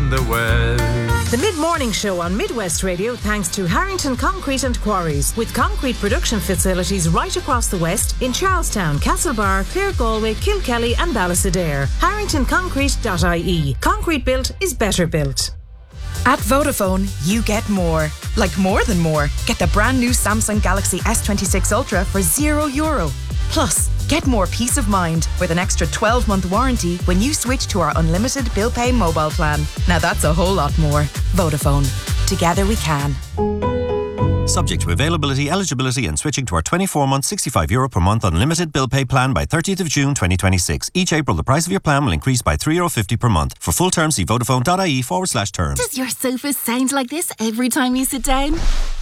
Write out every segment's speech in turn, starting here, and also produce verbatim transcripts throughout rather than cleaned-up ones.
in the west. The mid-morning show on Midwest Radio thanks to Harrington Concrete and Quarries, with concrete production facilities right across the west in Charlestown, Castlebar, Clare, Galway, Kilkelly and Ballysadare. harrington concrete dot I E. Concrete built is better built. At Vodafone, you get more. Like more than more. Get the brand new Samsung Galaxy S twenty-six Ultra for zero euro. Plus, get more peace of mind with an extra twelve-month warranty when you switch to our unlimited bill pay mobile plan. Now that's a whole lot more. Vodafone. Together we can. Subject to availability, eligibility and switching to our twenty-four month sixty-five euro per month unlimited bill pay plan by thirtieth of June twenty twenty-six. Each April the price of your plan will increase by three euro fifty per month. For full terms see vodafone.ie forward slash terms. Does your sofa sound like this every time you sit down?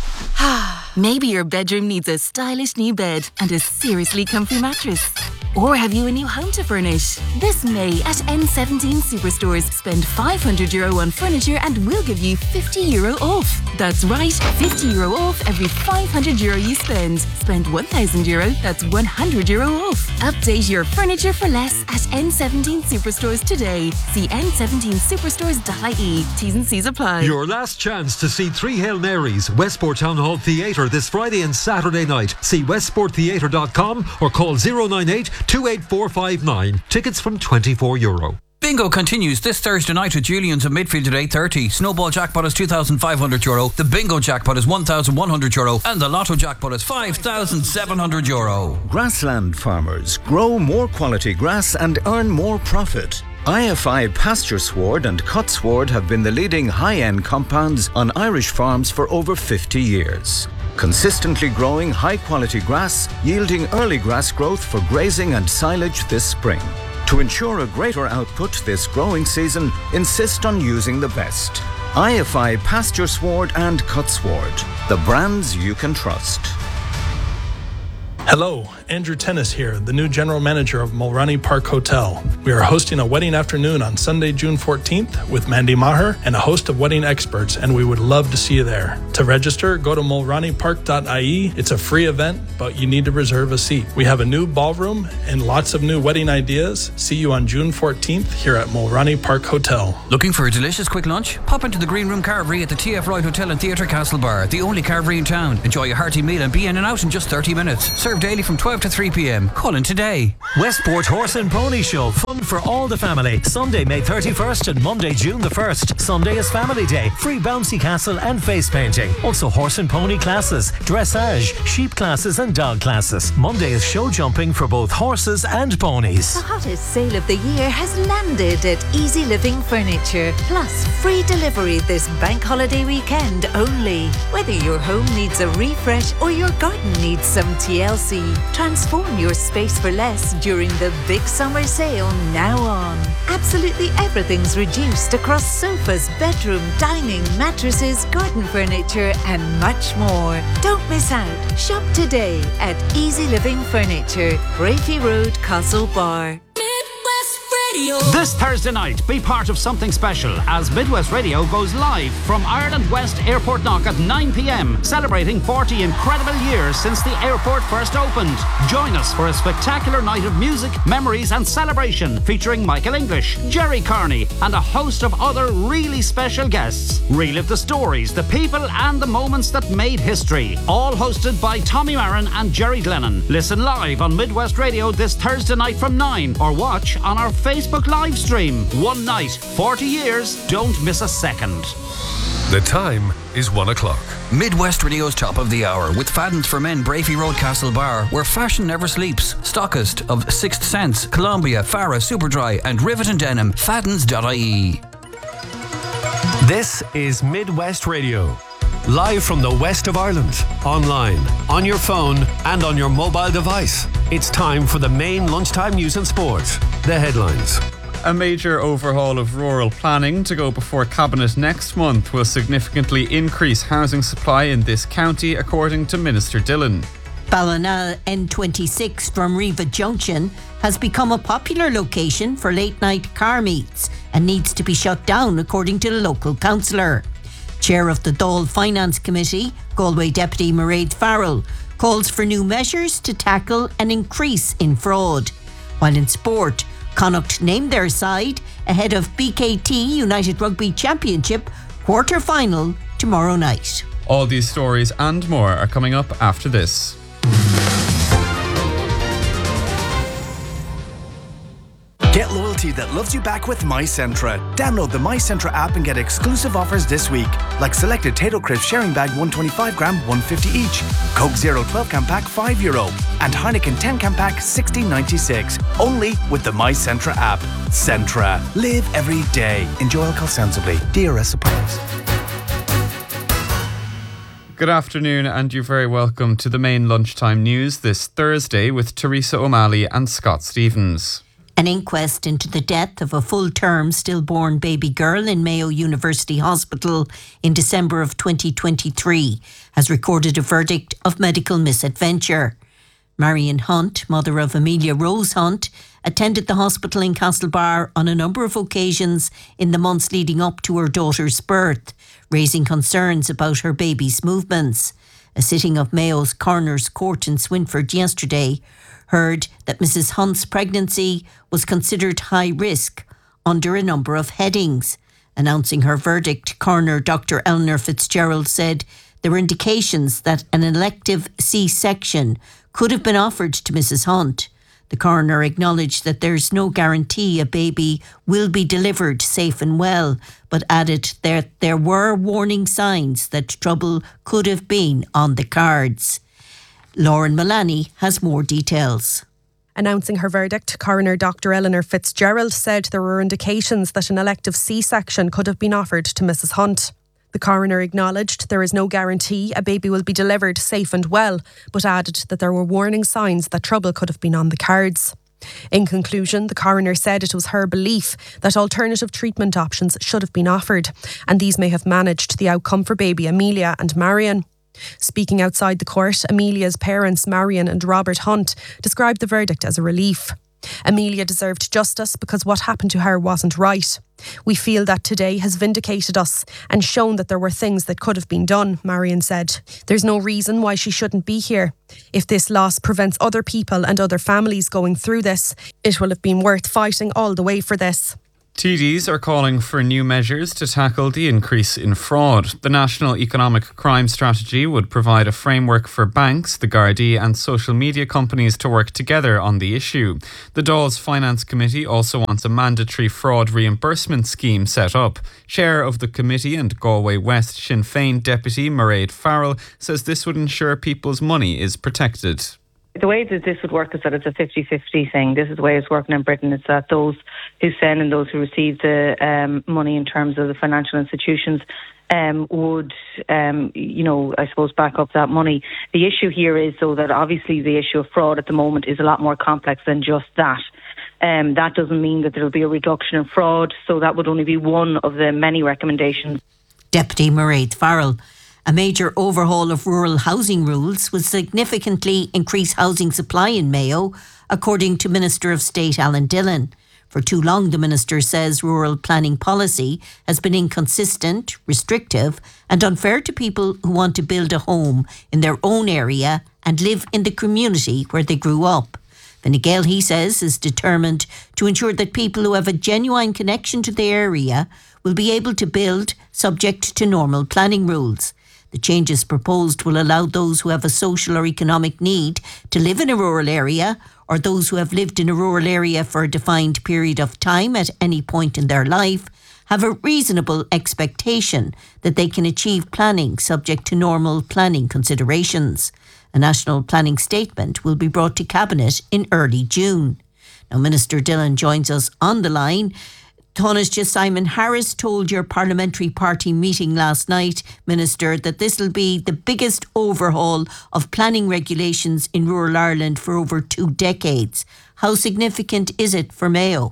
Maybe your bedroom needs a stylish new bed and a seriously comfy mattress. Or have you a new home to furnish? This May at N seventeen Superstores, spend five hundred euro on furniture and we'll give you fifty euro off. That's right, fifty euro off every five hundred euro you spend. Spend one thousand euro, that's one hundred euro off. Update your furniture for less at N seventeen Superstores today. See n seventeen superstores dot I E. T's and C's apply. Your last chance to see Three Hail Marys, Westport Town Hall Theatre this Friday and Saturday night. See westport theatre dot com or call zero nine eight, two eight four five nine. Tickets from twenty-four euro. Bingo continues this Thursday night at Julian's at midfield at eight thirty. Snowball jackpot is two thousand five hundred euro. The bingo jackpot is one thousand one hundred euro. And the lotto jackpot is five thousand seven hundred euro. Grassland farmers grow more quality grass and earn more profit. I F I Pasture Sward and Cut Sward have been the leading high-end compounds on Irish farms for over fifty years. Consistently growing high-quality grass, yielding early grass growth for grazing and silage this spring. To ensure a greater output this growing season, insist on using the best. I F I Pasture Sward and Cut Sward, the brands you can trust. Hello, Andrew Tennis here, the new general manager of Mulroney Park Hotel. We are hosting a wedding afternoon on Sunday, June fourteenth with Mandy Maher and a host of wedding experts, and we would love to see you there. To register, go to mulroney park dot I E. It's a free event, but you need to reserve a seat. We have a new ballroom and lots of new wedding ideas. See you on June fourteenth here at Mulroney Park Hotel. Looking for a delicious quick lunch? Pop into the Green Room Carvery at the T F Royal Hotel and Theatre Castlebar, the only carvery in town. Enjoy a hearty meal and be in and out in just thirty minutes. Served daily from twelve to three p.m. Call in today. Westport Horse and Pony Show. Fun for all the family. Sunday, May thirty-first and Monday, June the first. Sunday is Family Day. Free bouncy castle and face painting. Also horse and pony classes, dressage, sheep classes and dog classes. Monday is show jumping for both horses and ponies. The hottest sale of the year has landed at Easy Living Furniture. Plus free delivery this bank holiday weekend only. Whether your home needs a refresh or your garden needs some T L C, transform your space for less during the big summer sale now on. Absolutely everything's reduced across sofas, bedroom, dining, mattresses, garden furniture and much more. Don't miss out. Shop today at Easy Living Furniture, Brafey Road, Castlebar. This Thursday night, be part of something special as Midwest Radio goes live from Ireland West Airport Knock at nine p.m, celebrating forty incredible years since the airport first opened. Join us for a spectacular night of music, memories and celebration featuring Michael English, Jerry Carney and a host of other really special guests. Relive the stories, the people and the moments that made history. All hosted by Tommy Marin and Jerry Glennon. Listen live on Midwest Radio this Thursday night from nine or watch on our Facebook live stream. One night, forty years, don't miss a second. The time is one o'clock. Midwest Radio's top of the hour with Fadden's for Men, Brafey Road, Castlebar, where fashion never sleeps. Stockist of Sixth Sense, Columbia, Farah, Superdry and Rivet and Denim. Faddens dot I E. This is Midwest Radio. Live from the west of Ireland, online, on your phone and on your mobile device. It's time for the main lunchtime news and sport. The headlines. A major overhaul of rural planning to go before Cabinet next month will significantly increase housing supply in this county, according to Minister Dillon. Ballina N twenty-six from Riva Junction has become a popular location for late-night car meets and needs to be shut down, according to the local councillor. Chair of the Dáil Finance Committee, Galway Deputy Mairead Farrell, calls for new measures to tackle an increase in fraud. While in sport, Connacht named their side ahead of B K T United Rugby Championship quarter-final tomorrow night. All these stories and more are coming up after this. Get loyalty that loves you back with MyCentra. Download the MyCentra app and get exclusive offers this week, like selected Tato Crisp sharing bag one twenty-five gram, one fifty each, Coke Zero twelve can pack five euro, and Heineken ten can pack sixteen ninety-six. Only with the MyCentra app. Centra. Live every day. Enjoy alcohol sensibly. D R S applies. Good afternoon, and you're very welcome to the main lunchtime news this Thursday with Teresa O'Malley and Scott Stevens. An inquest into the death of a full-term stillborn baby girl in Mayo University Hospital in December of twenty twenty-three has recorded a verdict of medical misadventure. Marion Hunt, mother of Amelia Rose Hunt, attended the hospital in Castlebar on a number of occasions in the months leading up to her daughter's birth, raising concerns about her baby's movements. A sitting of Mayo's Coroner's Court in Swinford yesterday heard that Missus Hunt's pregnancy was considered high risk under a number of headings. Announcing her verdict, Coroner Doctor Eleanor Fitzgerald said there were indications that an elective C-section could have been offered to Missus Hunt. The coroner acknowledged that there's no guarantee a baby will be delivered safe and well, but added that there were warning signs that trouble could have been on the cards. Lauren Mullaney has more details. Announcing her verdict, Coroner Doctor Eleanor Fitzgerald said there were indications that an elective C-section could have been offered to Missus Hunt. The coroner acknowledged there is no guarantee a baby will be delivered safe and well, but added that there were warning signs that trouble could have been on the cards. In conclusion, the coroner said it was her belief that alternative treatment options should have been offered, and these may have managed the outcome for baby Amelia and Marion. Speaking outside the court, Amelia's parents, Marion and Robert Hunt, described the verdict as a relief. Amelia deserved justice because what happened to her wasn't right. We feel that today has vindicated us and shown that there were things that could have been done, Marion said. There's no reason why she shouldn't be here. If this loss prevents other people and other families going through this, it will have been worth fighting all the way for this. T Ds are calling for new measures to tackle the increase in fraud. The National Economic Crime Strategy would provide a framework for banks, the Gardaí and social media companies to work together on the issue. The Dáil's Finance Committee also wants a mandatory fraud reimbursement scheme set up. Chair of the committee and Galway West Sinn Féin Deputy Mairead Farrell says this would ensure people's money is protected. The way that this would work is that it's a fifty-fifty thing. This is the way it's working in Britain. It's that those who send and those who receive the um, money in terms of the financial institutions um, would, um, you know, I suppose back up that money. The issue here is, though, that obviously the issue of fraud at the moment is a lot more complex than just that. Um, that doesn't mean that there will be a reduction in fraud, so that would only be one of the many recommendations. Deputy Mairead Farrell. A major overhaul of rural housing rules will significantly increase housing supply in Mayo, according to Minister of State Alan Dillon. For too long, the Minister says rural planning policy has been inconsistent, restrictive and unfair to people who want to build a home in their own area and live in the community where they grew up. Fine Gael, he says, is determined to ensure that people who have a genuine connection to the area will be able to build subject to normal planning rules. The changes proposed will allow those who have a social or economic need to live in a rural area, or those who have lived in a rural area for a defined period of time at any point in their life, have a reasonable expectation that they can achieve planning subject to normal planning considerations. A national planning statement will be brought to Cabinet in early June. Now, Minister Dillon joins us on the line. Taoiseach Simon Harris told your parliamentary party meeting last night, Minister, that this will be the biggest overhaul of planning regulations in rural Ireland for over two decades. How significant is it for Mayo?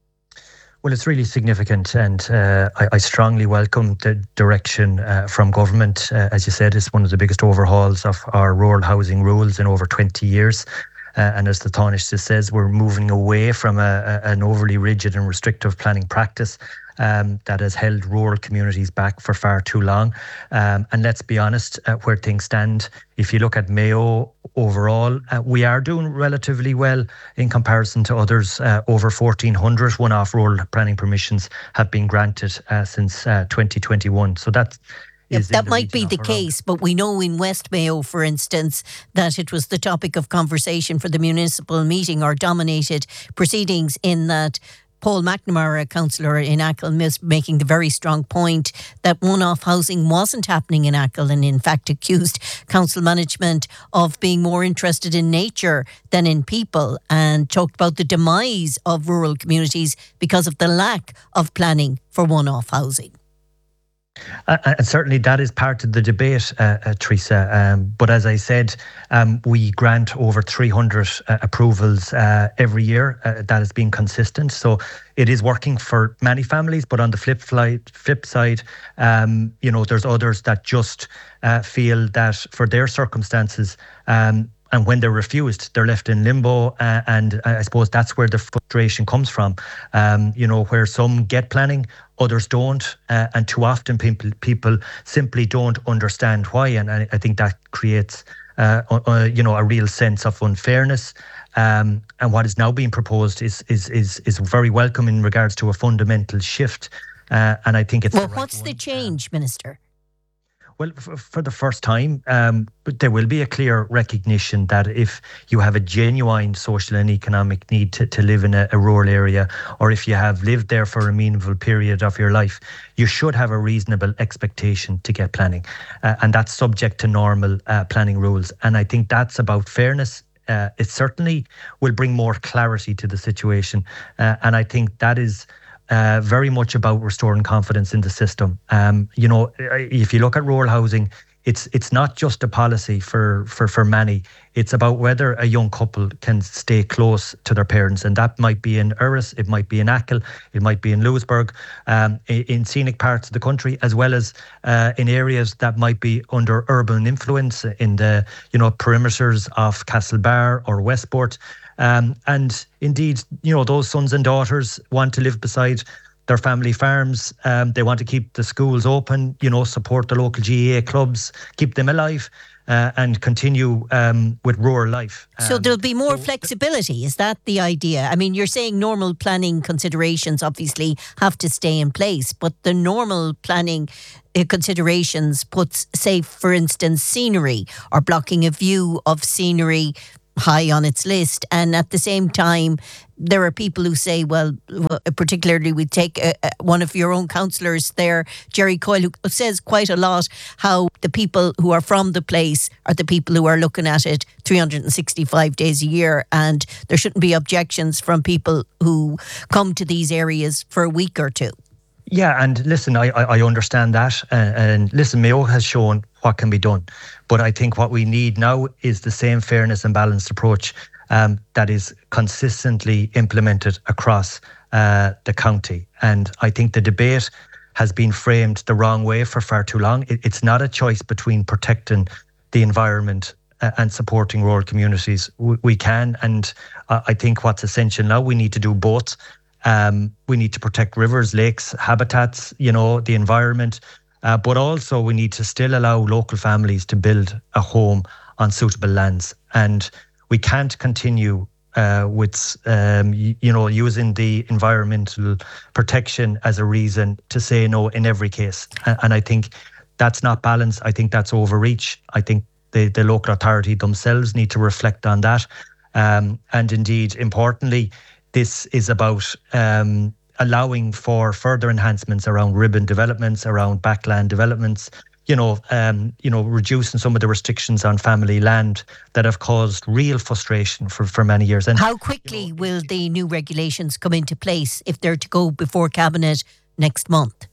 Well, it's really significant, and uh, I, I strongly welcome the direction uh, from government. Uh, as you said, it's one of the biggest overhauls of our rural housing rules in over twenty years. Uh, and as the Taoiseach says, we're moving away from a, a, an overly rigid and restrictive planning practice um, that has held rural communities back for far too long. Um, and let's be honest, uh, where things stand, if you look at Mayo, overall. Uh, we are doing relatively well in comparison to others. Uh, over fourteen hundred one-off rural planning permissions have been granted uh, since uh, twenty twenty-one. So that's Yep, that might be the case, but we know in West Mayo, for instance, that it was the topic of conversation for the municipal meeting or dominated proceedings, in that Paul McNamara, a councillor in Achill, was making the very strong point that one-off housing wasn't happening in Achill, and in fact accused council management of being more interested in nature than in people, and talked about the demise of rural communities because of the lack of planning for one-off housing. Uh, and certainly that is part of the debate, uh, uh, Teresa. Um, but as I said, um, we grant over three hundred uh, approvals uh, every year. Uh, that has been consistent. So it is working for many families. But on the flip, flight, flip side, um, you know, there's others that just uh, feel that for their circumstances, um, and when they're refused, they're left in limbo. Uh, and I suppose that's where the frustration comes from. Um, you know, where some get planning, others don't. Uh, and too often people, people simply don't understand why. And I, I think that creates, uh, uh, you know, a real sense of unfairness. Um, and what is now being proposed is, is, is, is very welcome in regards to a fundamental shift. Uh, and I think it's... Well, the right what's one. the change, Minister? Well, for, for the first time, um, but there will be a clear recognition that if you have a genuine social and economic need to, to live in a, a rural area, or if you have lived there for a meaningful period of your life, you should have a reasonable expectation to get planning. Uh, and that's subject to normal uh, planning rules. And I think that's about fairness. Uh, it certainly will bring more clarity to the situation. Uh, and I think that is... Uh, very much about restoring confidence in the system. Um, you know, if you look at rural housing, it's it's not just a policy for, for, for many. It's about whether a young couple can stay close to their parents. And that might be in Erris, it might be in Achill, it might be in Lewisburg, um, in, in scenic parts of the country, as well as uh, in areas that might be under urban influence in the, you know, perimeters of Castlebar or Westport. Um, and indeed, you know, those sons and daughters want to live beside their family farms. Um, they want to keep the schools open, you know, support the local G A A clubs, keep them alive, uh, and continue um, with rural life. Um, so there'll be more so flexibility. Is that the idea? I mean, you're saying normal planning considerations obviously have to stay in place, but the normal planning uh, considerations puts, say, for instance, scenery or blocking a view of scenery high on its list, and at the same time there are people who say, well, particularly we take uh, one of your own councillors there, Jerry Coyle, who says quite a lot how the people who are from the place are the people who are looking at it three hundred sixty-five days a year, and there shouldn't be objections from people who come to these areas for a week or two. Yeah, and listen, I, I understand that. Uh, and listen, Mayo has shown what can be done. But I think what we need now is the same fairness and balanced approach um, that is consistently implemented across uh, the county. And I think the debate has been framed the wrong way for far too long. It, it's not a choice between protecting the environment uh, and supporting rural communities. We, we can, and uh, I think what's essential now, we need to do both. Um, we need to protect rivers, lakes, habitats, you know, the environment. Uh, but also we need to still allow local families to build a home on suitable lands. And we can't continue uh, with, um, you, you know, using the environmental protection as a reason to say no in every case. And, and I think that's not balanced. I think that's overreach. I think the, the local authority themselves need to reflect on that. Um, and indeed, importantly, this is about um, allowing for further enhancements around ribbon developments, around backland developments, you know, um, you know, reducing some of the restrictions on family land that have caused real frustration for, for many years. And how quickly you know, will the new regulations come into place if they're to go before Cabinet next month?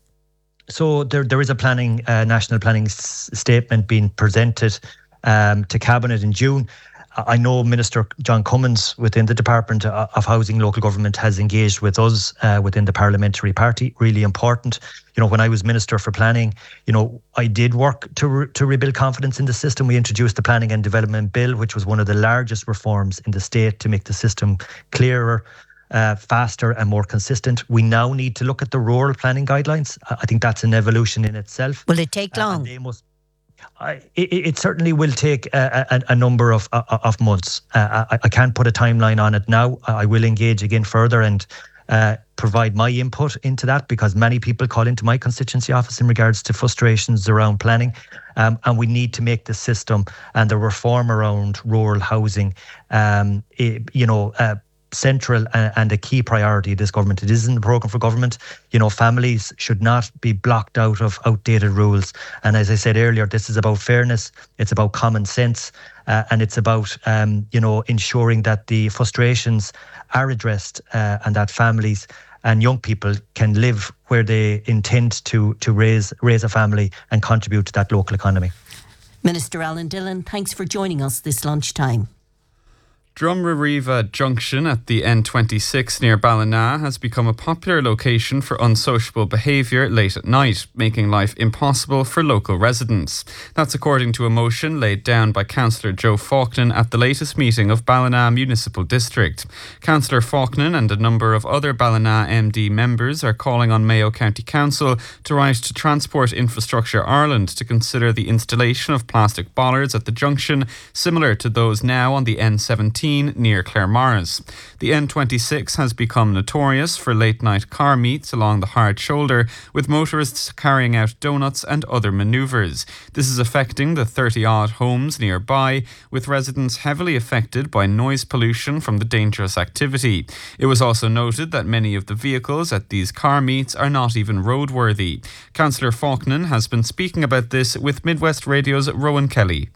So there, there is a planning, uh, national planning s- statement being presented um, to Cabinet in June. I know Minister John Cummins within the Department of Housing Local Government has engaged with us uh, within the parliamentary party. Really important. You know, when I was Minister for Planning, you know, I did work to re- to rebuild confidence in the system. We introduced the Planning and Development Bill, which was one of the largest reforms in the state to make the system clearer, uh, faster and more consistent. We now need to look at the rural planning guidelines. I think that's an evolution in itself. Will it take long? Uh, they must I, it, it certainly will take a, a, a number of of months. Uh, I, I can't put a timeline on it now. I will engage again further and uh, provide my input into that, because many people call into my constituency office in regards to frustrations around planning, um, and we need to make the system and the reform around rural housing, um, it, you know, uh, central and a key priority of this government. It isn't a programme for government. You know, families should not be blocked out of outdated rules. And as I said earlier, this is about fairness. It's about common sense. Uh, and it's about, um, you know, ensuring that the frustrations are addressed uh, and that families and young people can live where they intend to to raise raise a family and contribute to that local economy. Minister Alan Dillon, thanks for joining us this lunchtime. Drumrariva Junction at the N twenty-six near Ballina has become a popular location for unsociable behaviour late at night, making life impossible for local residents. That's according to a motion laid down by Councillor Joe Faulkner at the latest meeting of Ballina Municipal District. Councillor Faulkner and a number of other Ballina M D members are calling on Mayo County Council to write to Transport Infrastructure Ireland to consider the installation of plastic bollards at the junction, similar to those now on the N seventeen near Claremorris. The N twenty-six has become notorious for late-night car meets along the hard shoulder, with motorists carrying out donuts and other manoeuvres. This is affecting the thirty-odd homes nearby, with residents heavily affected by noise pollution from the dangerous activity. It was also noted that many of the vehicles at these car meets are not even roadworthy. Councillor Faulkner has been speaking about this with Midwest Radio's Rowan Kelly.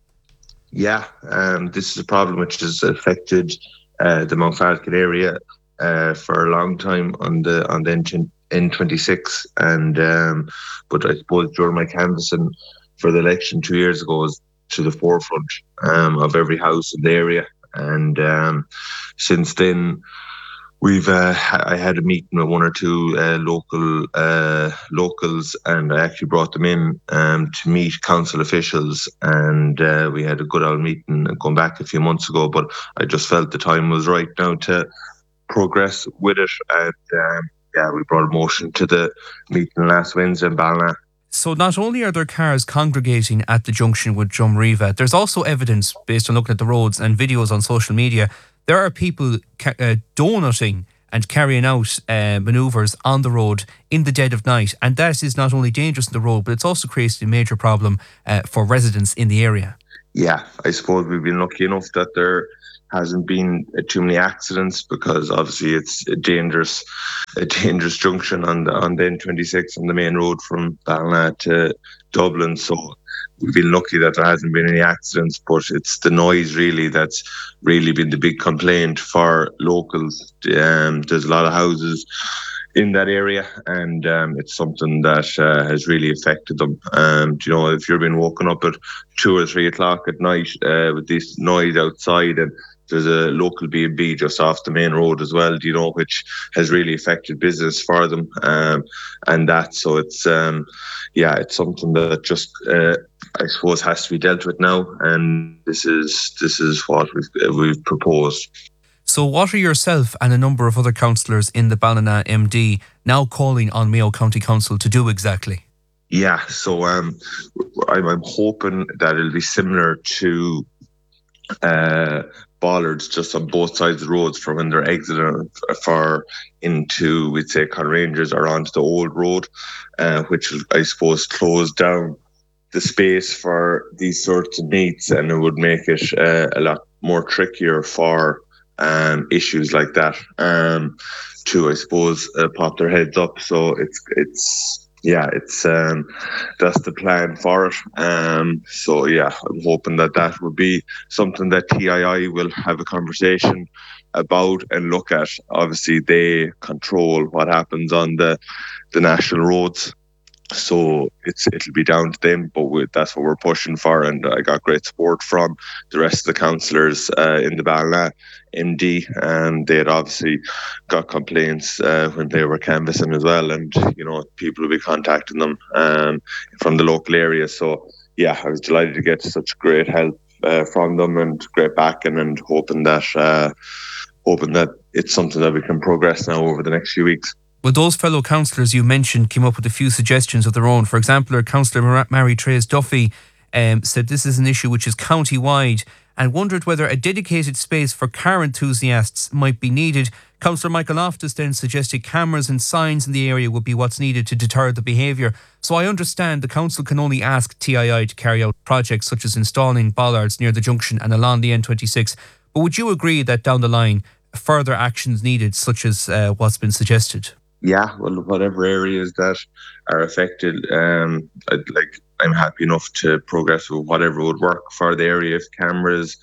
Yeah, um, this is a problem which has affected uh, the Mount Falcon area uh, for a long time on the on the N twenty-six, and um, but I suppose during my canvassing for the election two years ago was to the forefront um, of every house in the area, and um, since then we've uh, I had a meeting with one or two uh, local uh, locals, and I actually brought them in um, to meet council officials, and uh, we had a good old meeting going back a few months ago. But I just felt the time was right now to progress with it, and um, yeah, we brought a motion to the meeting last Wednesday in Ballina. So not only are there cars congregating at the junction with Drumrariva, there's also evidence based on looking at the roads and videos on social media. There are people ca- uh, donuting and carrying out uh, manoeuvres on the road in the dead of night. And that is not only dangerous on the road, but it's also created a major problem uh, for residents in the area. Yeah, I suppose we've been lucky enough that there hasn't been uh, too many accidents, because obviously it's a dangerous a dangerous junction on the, on the N twenty-six on the main road from Ballina to Dublin. So we've been lucky that there hasn't been any accidents, but it's the noise really that's really been the big complaint for locals. Um, there's a lot of houses in that area, and um, it's something that uh, has really affected them. Um, you know, if you're being woken up at two or three o'clock at night uh, with this noise outside, and there's a local B and B just off the main road as well, you know, which has really affected business for them, um, and that. So it's, um, yeah, it's something that just, uh, I suppose, has to be dealt with now, and this is this is what we've we've proposed. So what are yourself and a number of other councillors in the Ballina M D now calling on Mayo County Council to do exactly? Yeah, so um, I'm, I'm hoping that it'll be similar to uh, bollards just on both sides of the roads for when they're exiting for into, we'd say, Conrangers or onto the old road, uh, which will, I suppose, close down the space for these sorts of meets, and it would make it uh, a lot more trickier for um, issues like that um, to, I suppose, uh, pop their heads up. So it's it's. Yeah, it's um, that's the plan for it. Um, so yeah, I'm hoping that that will be something that T I I will have a conversation about and look at. Obviously, they control what happens on the the national roads, so it's it'll be down to them. But we, that's what we're pushing for, and I got great support from the rest of the councillors uh, in the Ballina M D, and they had obviously got complaints uh, when they were canvassing as well, and you know, people will be contacting them um, from the local area. So yeah, I was delighted to get such great help uh, from them and great backing, and hoping that uh, hoping that it's something that we can progress now over the next few weeks. Well, those fellow councillors you mentioned came up with a few suggestions of their own. For example, our councillor Mary Trace Duffy um, said this is an issue which is county-wide and wondered whether a dedicated space for car enthusiasts might be needed. Councillor Michael Loftus then suggested cameras and signs in the area would be what's needed to deter the behaviour. So I understand the council can only ask T I I to carry out projects such as installing bollards near the junction and along the N twenty-six. But would you agree that down the line further actions needed, such as uh, what's been suggested? Yeah, well, whatever areas that are affected, um, I'd like I'm happy enough to progress with whatever would work for the area. If cameras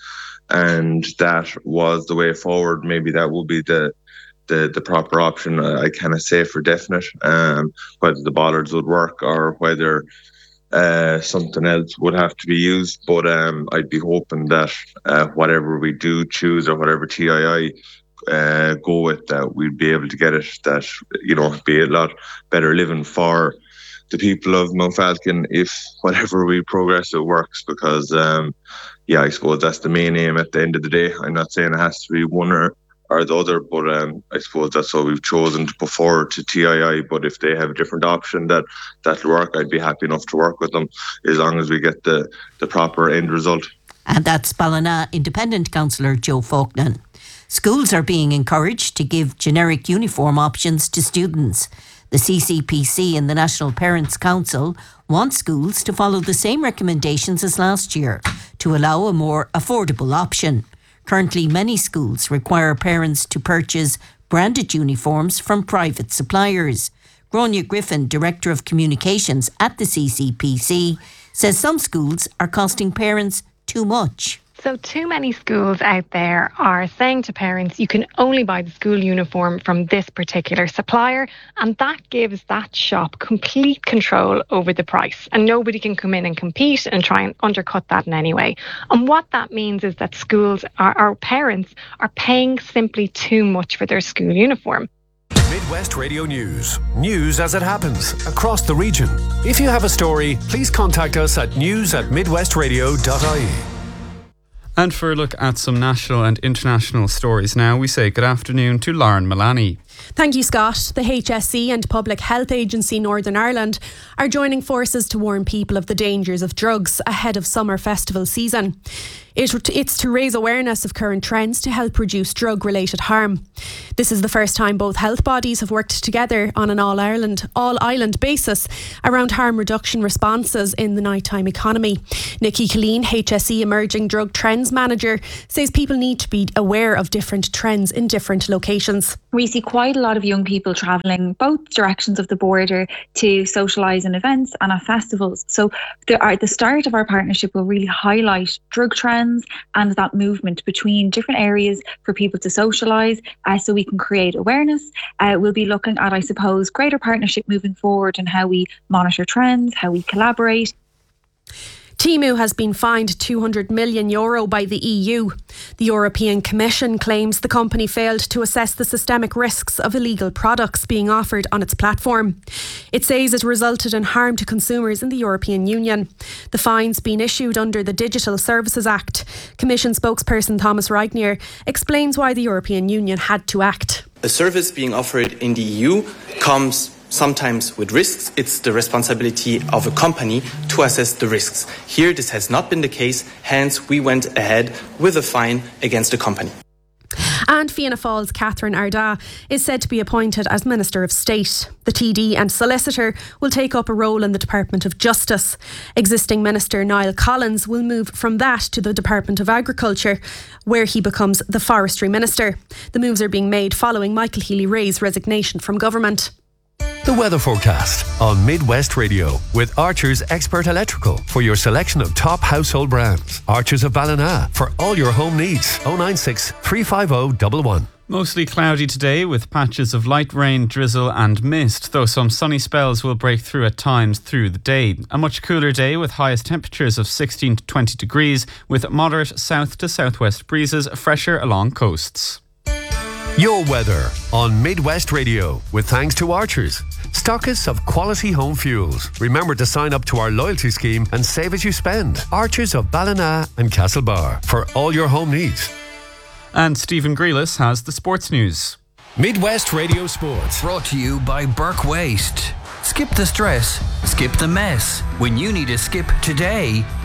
and that was the way forward, maybe that would be the the, the proper option. I cannot say for definite um, whether the bollards would work or whether uh, something else would have to be used. But um, I'd be hoping that uh, whatever we do choose or whatever T I I uh, go with, that we'd be able to get it, that, you know, be a lot better living for the people of Mount Falcon if whatever we progress it works, because um, yeah, I suppose that's the main aim at the end of the day. I'm not saying it has to be one or, or the other, but um, I suppose that's what we've chosen to put forward to T I I. But if they have a different option that that'll work, I'd be happy enough to work with them as long as we get the, the proper end result. And that's Ballina Independent Councillor Joe Faulkner. Schools are being encouraged to give generic uniform options to students. The C C P C and the National Parents Council want schools to follow the same recommendations as last year to allow a more affordable option. Currently, many schools require parents to purchase branded uniforms from private suppliers. Gráinne Griffin, Director of Communications at the C C P C, says some schools are costing parents too much. So too many schools out there are saying to parents, you can only buy the school uniform from this particular supplier, and that gives that shop complete control over the price, and nobody can come in and compete and try and undercut that in any way. And what that means is that schools, our, our parents, are paying simply too much for their school uniform. Midwest Radio News. News as it happens across the region. If you have a story, please contact us at news at midwestradio dot I E. And for a look at some national and international stories now, we say good afternoon to Lauren Milani. Thank you, Scott. The H S E and Public Health Agency Northern Ireland are joining forces to warn people of the dangers of drugs ahead of summer festival season. It, it's to raise awareness of current trends to help reduce drug-related harm. This is the first time both health bodies have worked together on an all-Ireland, all-island basis around harm reduction responses in the nighttime economy. Nikki Killeen, H S E Emerging Drug Trends Manager, says people need to be aware of different trends in different locations. We see quite a lot of young people travelling both directions of the border to socialise in events and at festivals. So the, at the start of our partnership will really highlight drug trends and that movement between different areas for people to socialise uh, so we can create awareness. Uh, we'll be looking at, I suppose, greater partnership moving forward and how we monitor trends, how we collaborate. Temu has been fined two hundred million euro by the E U. The European Commission claims the company failed to assess the systemic risks of illegal products being offered on its platform. It says it resulted in harm to consumers in the European Union. The fine's been issued under the Digital Services Act. Commission spokesperson Thomas Reitner explains why the European Union had to act. A service being offered in the E U comes sometimes with risks. It's the responsibility of a company to assess the risks. Here, this has not been the case. Hence, we went ahead with a fine against the company. And Fianna Fáil's Catherine Ardagh is said to be appointed as Minister of State. The T D and solicitor will take up a role in the Department of Justice. Existing Minister Niall Collins will move from that to the Department of Agriculture, where he becomes the Forestry Minister. The moves are being made following Michael Healy-Rae's resignation from government. The weather forecast on Midwest Radio with Archer's Expert Electrical for your selection of top household brands. Archer's of Ballina for all your home needs. oh nine six, three five oh, one one. Mostly cloudy today with patches of light rain, drizzle and mist, though some sunny spells will break through at times through the day. A much cooler day with highest temperatures of sixteen to twenty degrees with moderate south to southwest breezes, fresher along coasts. Your weather on Midwest Radio with thanks to Archers, stockists of quality home fuels. Remember to sign up to our loyalty scheme and save as you spend. Archers of Ballina and Castlebar for all your home needs. And Stephen Grealis has the sports news. Midwest Radio Sports. Brought to you by Burke Waste. Skip the stress, skip the mess. When you need a skip today,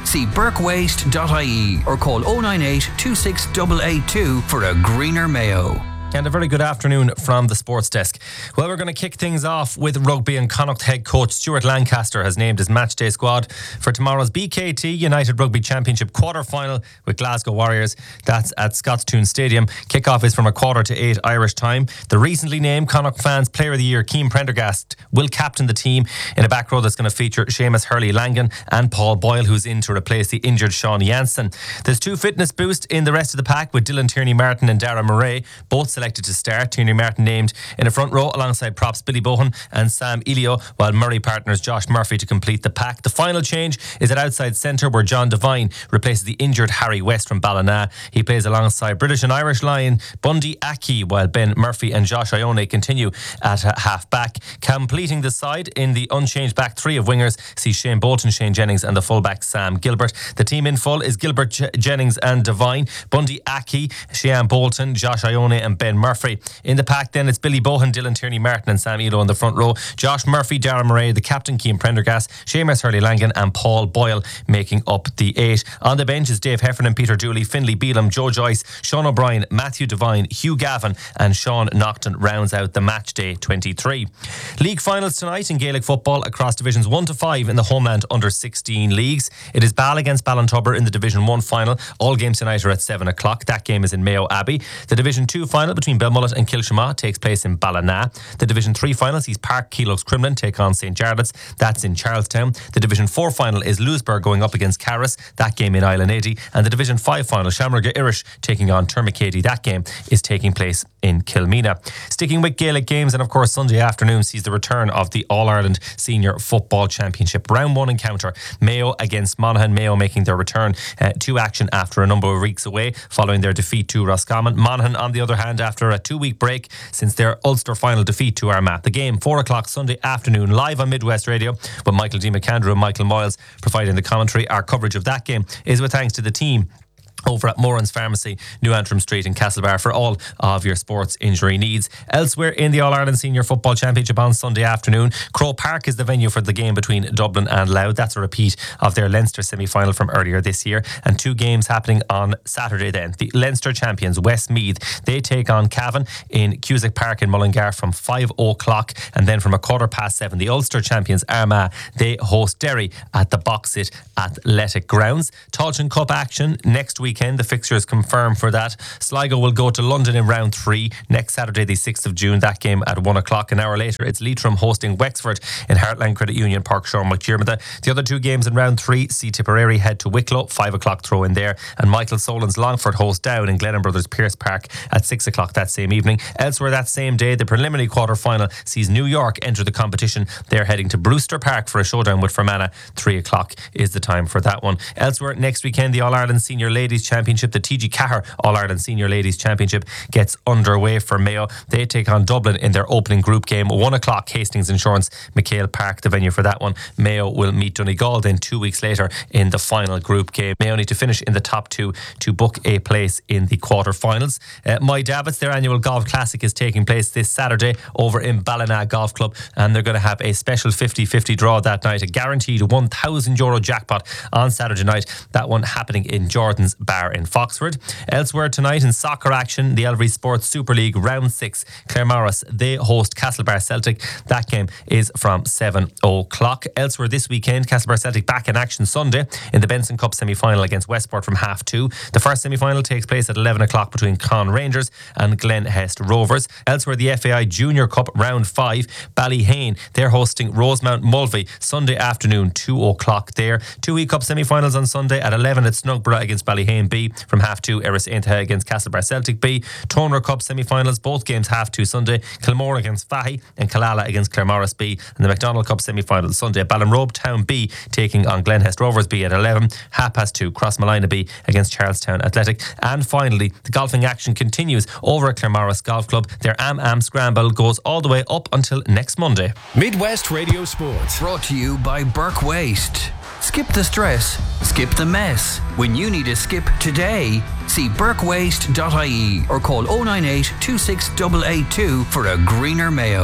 See burke waste dot I E or call oh nine eight, two six eight eight two for a greener Mayo. And a very good afternoon from the sports desk. Well, we're going to kick things off with rugby, and Connacht head coach Stuart Lancaster has named his matchday squad for tomorrow's B K T United Rugby Championship quarter-final with Glasgow Warriors. That's at Scottstoun Stadium. Kick-off is from a quarter to eight Irish time. The recently named Connacht Fans Player of the Year, Cian Prendergast, will captain the team in a back row that's going to feature Seamus Hurley-Langan and Paul Boyle, who's in to replace the injured Sean Jansen. There's two fitness boosts in the rest of the pack with Dylan Tierney-Martin and Dara Murray, both selected to start. Tierney-Martin named in a front row alongside props Billy Bohan and Sam Elio, while Murray partners Josh Murphy to complete the pack. The final change is at outside centre, where John Devine replaces the injured Harry West from Ballina. He plays alongside British and Irish lion Bundy Aki, while Ben Murphy and Josh Ione continue at half back. Completing the side in the unchanged back three of wingers see Shane Bolton, Shane Jennings and the fullback Sam Gilbert. The team in full is Gilbert, J- Jennings and Devine, Bundy Aki, Shane Bolton, Josh Ione and Ben Murphy. In the pack then it's Billy Bohan, Dylan Tierney-Martin and Sam Elo in the front row. Josh Murphy, Darren Murray, the captain Cian Prendergast, Seamus Hurley-Langan and Paul Boyle making up the eight. On the bench is Dave Heffernan, Peter Dooley, Finlay Beelum, Joe Joyce, Sean O'Brien, Matthew Devine, Hugh Gavin and Sean Nocton rounds out the match day twenty-three. League finals tonight in Gaelic football across divisions one to five in the Homeland under sixteen leagues. It is Ball against Ballintubber in the Division one final. All games tonight are at seven o'clock. That game is in Mayo Abbey. The Division two final between Belmullet and Kilshama takes place in Ballina. The Division three final sees Park Keelox Crumlin take on Saint Jarlath's. That's in Charlestown. The Division four final is Louisburg going up against Carris. That game in Island eighty. And the Division five final, Shamrock Irish taking on Termacady. That game is taking place in Kilmena. Sticking with Gaelic games, and of course Sunday afternoon sees the return of the All-Ireland Senior Football Championship. Round one encounter, Mayo against Monaghan. Mayo making their return uh, to action after a number of weeks away following their defeat to Roscommon. Monaghan, on the other hand, after a two-week break since their Ulster final defeat to Armagh. The game, four o'clock Sunday afternoon, live on Midwest Radio with Michael D. McAndrew and Michael Moyles providing the commentary. Our coverage of that game is with thanks to the team over at Moran's Pharmacy, New Antrim Street in Castlebar for all of your sports injury needs. Elsewhere in the All-Ireland Senior Football Championship on Sunday afternoon, Croke Park is the venue for the game between Dublin and Louth. That's a repeat of their Leinster semi-final from earlier this year. And two games happening on Saturday then. The Leinster champions, Westmeath, they take on Cavan in Cusack Park in Mullingar from five o'clock. And then from a quarter past seven, the Ulster champions, Armagh, they host Derry at the Boxit Athletic Grounds. Tailteann Cup action next week. The fixture is confirmed for that. Sligo will go to London in round three next Saturday, the sixth of June. That game at one o'clock. An hour later, it's Leitrim hosting Wexford in Heartland Credit Union Park, Sean McDermott. The other two games in round three see Tipperary head to Wicklow, five o'clock throw in there. And Michael Solan's Longford host Down in Glennon Brothers Pierce Park at six o'clock that same evening. Elsewhere that same day, the preliminary quarter final sees New York enter the competition. They're heading to Brewster Park for a showdown with Fermanagh. three o'clock is the time for that one. Elsewhere next weekend, the All-Ireland Senior Ladies Championship, the T G Cahir All-Ireland Senior Ladies Championship gets underway for Mayo. They take on Dublin in their opening group game. one o'clock, Hastings Insurance, McHale Park, the venue for that one. Mayo will meet Donegal then two weeks later in the final group game. Mayo need to finish in the top two to book a place in the quarter-finals. Uh, My Davits, their annual golf classic, is taking place this Saturday over in Ballina Golf Club, and they're going to have a special fifty-fifty draw that night, a guaranteed one thousand euro jackpot on Saturday night. That one happening in Jordan's Bar in Foxford. Elsewhere tonight in soccer action, the Elvery Sports Super League Round six, Claremorris, they host Castlebar Celtic. That game is from seven o'clock. Elsewhere this weekend, Castlebar Celtic back in action Sunday in the Benson Cup semi-final against Westport from half two. The first semi-final takes place at eleven o'clock between Con Rangers and Glen Hest Rovers. Elsewhere, the F A I Junior Cup Round five, Ballyhane, they're hosting Rosemount Mulvey Sunday afternoon, two o'clock there. Two E Cup semi-finals on Sunday at eleven at Snugborough against Ballyhane B. From half two, Erris Aintaha against Castlebar Celtic B. Toner Cup semi-finals, both games half two Sunday. Kilmore against Fahy and Killala against Claremorris B. And the McDonald Cup semi-finals Sunday, Ballinrobe Town B taking on Glenhest Rovers B at eleven. Half past two, Crossmalina B against Charlestown Athletic. And finally, the golfing action continues over at Claremorris Golf Club. Their Am Am Scramble goes all the way up until next Monday. Midwest Radio Sports. Brought to you by Burke Waste. Skip the stress, skip the mess. When you need a skip today, see burke waste dot I E or call oh nine eight, two six eight eight two for a greener Mayo.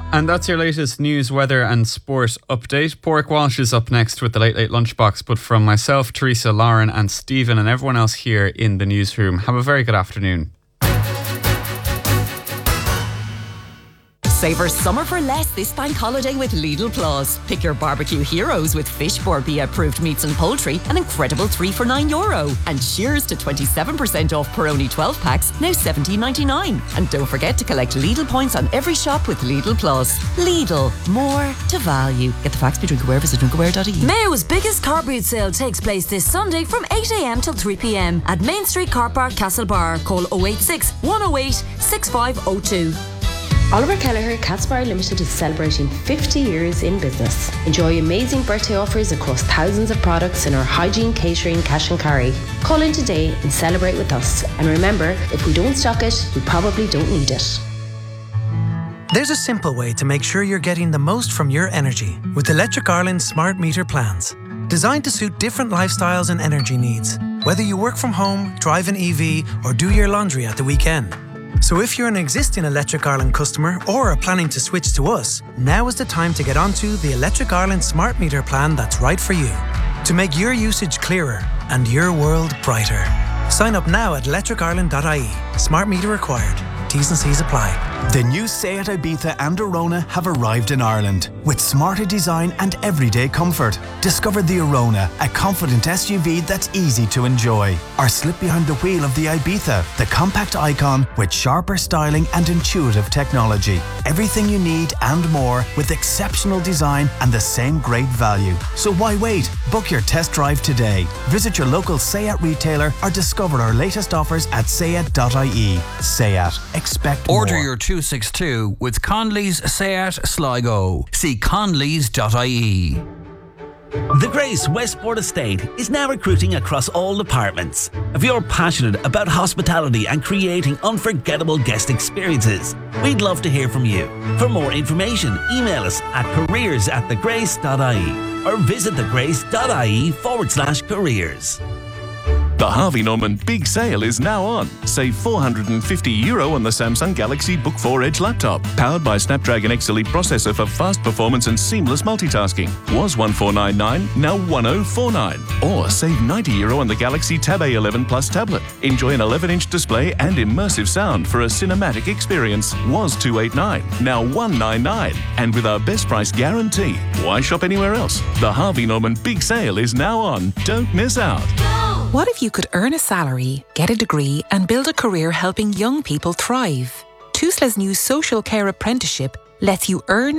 And that's your latest news, weather and sport update. Pork Walsh is up next with the Late Late Lunchbox. But from myself, Teresa, Lauren and Stephen and everyone else here in the newsroom, have a very good afternoon. Savour summer for less this bank holiday with Lidl Plus. Pick your barbecue heroes with Fish Borbia approved meats and poultry, an incredible three for nine euro. And cheers to twenty-seven percent off Peroni twelve packs, now seventeen ninety-nine. And don't forget to collect Lidl points on every shop with Lidl Plus. Lidl, more to value. Get the facts, be drinkaware, visit drinkaware dot I E. Mayo's biggest car boot sale takes place this Sunday from eight a m till three p m at Main Street Car Park, Castlebar. Call oh eight six, one oh eight, six five oh two. Oliver Kelleher Catspire Limited is celebrating fifty years in business. Enjoy amazing birthday offers across thousands of products in our hygiene, catering, cash and carry. Call in today and celebrate with us. And remember, if we don't stock it, we probably don't need it. There's a simple way to make sure you're getting the most from your energy with Electric Ireland smart meter plans. Designed to suit different lifestyles and energy needs, whether you work from home, drive an E V or do your laundry at the weekend. So if you're an existing Electric Ireland customer or are planning to switch to us, now is the time to get onto the Electric Ireland smart meter plan that's right for you. To make your usage clearer and your world brighter. Sign up now at electric ireland dot I E. Smart meter required. T's and C's apply. The new Seat Ibiza and Arona have arrived in Ireland with smarter design and everyday comfort. Discover the Arona, a confident S U V that's easy to enjoy. Or slip behind the wheel of the Ibiza, the compact icon with sharper styling and intuitive technology. Everything you need and more with exceptional design and the same great value. So why wait? Book your test drive today. Visit your local Seat retailer or discover our latest offers at seat dot I E. Seat. Expect Order more. your two sixty-two with Conley's Seat Sligo. See conleys dot I E. The Grace Westport Estate is now recruiting across all departments. If you're passionate about hospitality and creating unforgettable guest experiences, we'd love to hear from you. For more information, email us at careers at thegrace dot I E or visit thegrace dot I E forward slash careers. The Harvey Norman Big Sale is now on. Save four hundred fifty euro on the Samsung Galaxy Book four Edge laptop. Powered by Snapdragon X Elite processor for fast performance and seamless multitasking. Was one four nine nine, now one oh four nine. Or save ninety euro on the Galaxy Tab A eleven Plus tablet. Enjoy an eleven inch display and immersive sound for a cinematic experience. Was two eight nine, now one nine nine. And with our best price guarantee, why shop anywhere else? The Harvey Norman Big Sale is now on. Don't miss out. What if you could earn a salary, get a degree and build a career helping young people thrive? Tusla's new social care apprenticeship lets you earn,